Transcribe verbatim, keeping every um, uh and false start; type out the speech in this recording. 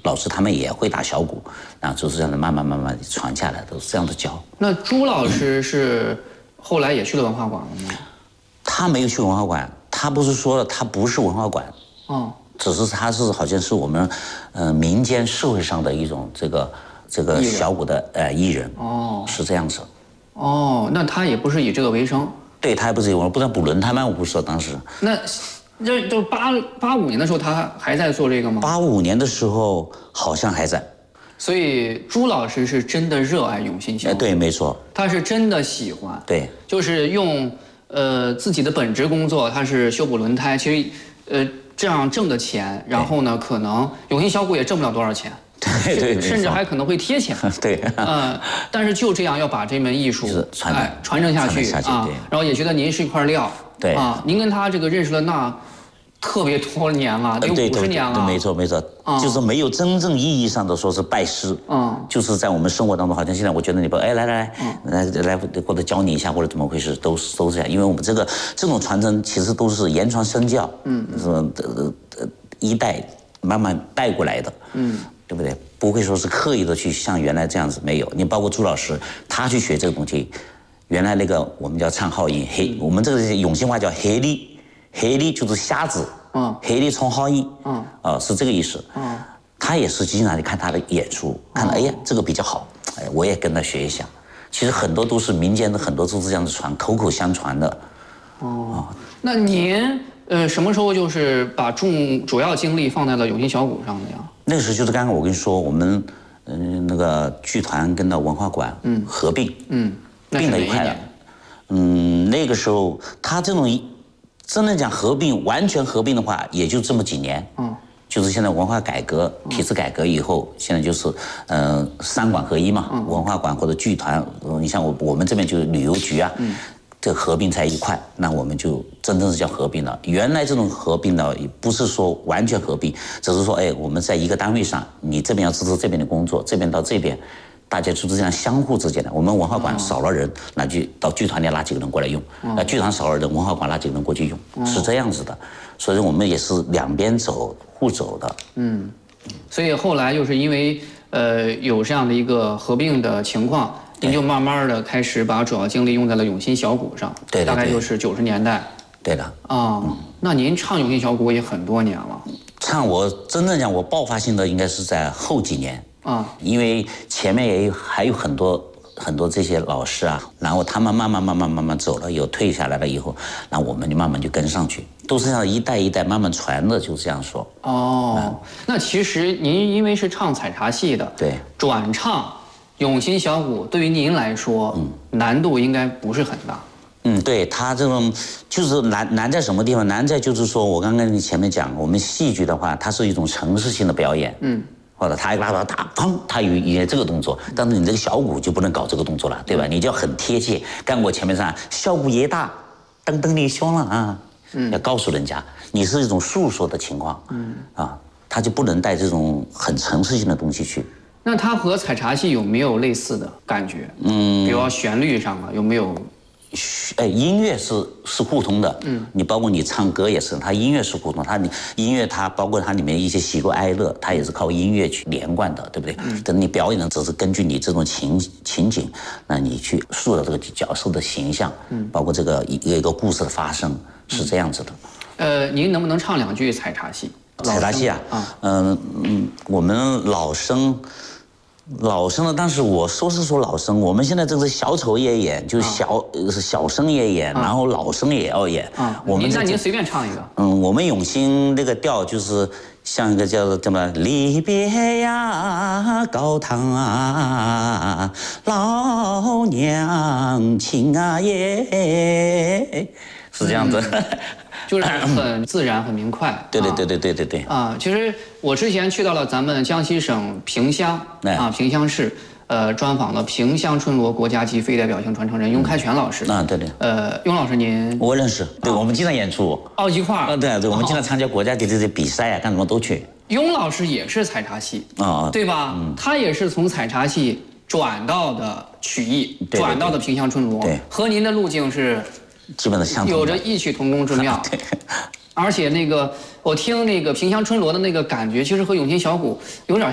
老师他们也会打小鼓，然后就是这样的慢慢慢慢传下来，都是这样的教。 那朱老师是后来也去了文化馆了吗？ 他没有去文化馆，他不是说了他不是文化馆， 哦， 只是他是好像是我们，呃，民间社会上的一种这个这个小鼓的呃艺人， 哦， 是这样子。 哦，那他也不是以这个为生。 对，他还不是有，不但补轮胎吗？我不说当时。 那这就八八五年的时候，他还在做这个吗？ 八五年的时候好像还在。 所以朱老师是真的热爱永兴小鼓。 哎，对，没错。 他是真的喜欢。 对。 就是用呃自己的本职工作，他是修补轮胎，其实呃这样挣的钱，然后呢，可能永兴小鼓也挣不了多少钱。 对对， 甚至还可能会贴钱。 对， 嗯，但是就这样要把这门艺术传哎传承下去啊，然后也觉得您是一块料， 对啊，您跟他这个认识了那特别多年了，得五十年了， 没错没错，就是没有真正意义上的说是拜师，嗯，就是在我们生活当中，好像现在我觉得你不，哎来来来来来或者教你一下或者怎么回事，都是都是这样，因为我们这个这种传承其实都是言传身教，嗯，是呃呃一代慢慢带过来的，嗯。对不对？不会说是刻意的去像原来这样子，没有。你包括朱老师，他去学这个东西，原来那个我们叫唱好音黑，我们这个永兴话叫黑力，黑力就是瞎子，嗯，黑力唱好音，嗯，啊是这个意思，嗯，他也是经常去看他的演出，看到哎呀这个比较好，哎我也跟他学一下。其实很多都是民间的，很多都是这样子传，口口相传的。 哦，那您呃什么时候就是把重主要精力放在了永兴小鼓上的呀？ 那个时候就是刚刚我跟你说，我们嗯、呃、那个剧团跟到文化馆嗯合并嗯并在一块了，嗯那个时候他这种真的讲合并完全合并的话，也就这么几年嗯，就是现在文化改革体制改革以后，现在就是呃三馆合一嘛，嗯、文化馆或者剧团，你像我我们这边就是旅游局啊。嗯这合并在一块，那我们就真正是叫合并了。原来这种合并呢，也不是说完全合并，只是说，哎，我们在一个单位上，你这边要支持这边的工作，这边到这边，大家就是这样相互之间的。我们文化馆少了人，那就到剧团里拉几个人过来用；那剧团少了人，文化馆拉几个人过去用，是这样子的。所以我们也是两边走，互走的。嗯， 所以后来又是因为呃有这样的一个合并的情况。您就慢慢的开始把主要精力用在了永兴小鼓上， 对， 大概就是九十年代。 对的。 啊，那您唱永兴小鼓也很多年了。 唱我真正讲，我爆发性的应该是在后几年啊，因为前面也有还有很多很多这些老师啊，然后他们慢慢慢慢慢慢走了，有退下来了以后，那我们就慢慢就跟上去，都是这样一代一代慢慢传的，就这样说。 哦，嗯、那其实您因为是唱采茶戏的， 对， 转唱永兴小鼓对于您来说，嗯，难度应该不是很大。 嗯，对他这种就是难难在什么地方？难在就是说我刚刚你前面讲，我们戏剧的话，它是一种程式性的表演，嗯，或者他一拉到打砰，他有有这个动作，但是你这个小鼓就不能搞这个动作了，对吧？你就要很贴切。刚我前面上小鼓也大，噔噔你凶了啊，嗯，要告诉人家你是一种诉说的情况，嗯，啊，他就不能带这种很程式性的东西去。 那它和采茶戏有没有类似的感觉？嗯，比如说旋律上啊，有没有？ 哎，音乐是是互通的。嗯，你包括你唱歌也是，它音乐是互通，它你音乐它包括它里面一些喜怒哀乐，它也是靠音乐去连贯的，对不对？嗯，等你表演的只是根据你这种情情景，那你去塑造这个角色的形象，嗯，包括这个一个一个故事的发生是这样子的。 呃，您能不能唱两句采茶戏？ 采茶戏啊，嗯嗯，我们老生。老生的，但是我说是说老生，我们现在这个小丑也演，就是小呃是小生也演，然后老生也要演。啊， 我们那您随便唱一个。 嗯，我们永兴那个调就是像一个叫做什么离别呀，高堂啊，老娘亲啊耶，是这样子。嗯就是很自然、很明快。 对对对对对对对。 啊，其实我之前去到了咱们江西省萍乡啊，萍乡市，呃，专访了萍乡春罗国家级非代表性传承人雍开全老师。 啊，对对。 呃，雍老师您我认识，对我们经常演出。 哦，一块儿。 啊，对对，我们经常参加国家的这些比赛啊，干什么都去。 雍老师也是采茶戏啊，对吧？他也是从采茶戏转到的曲艺，转到的萍乡春罗。对。和您的路径是。 基本的相同， 有着异曲同工之妙。对，而且那个我听那个萍乡春罗的那个感觉，其实和永兴小鼓有点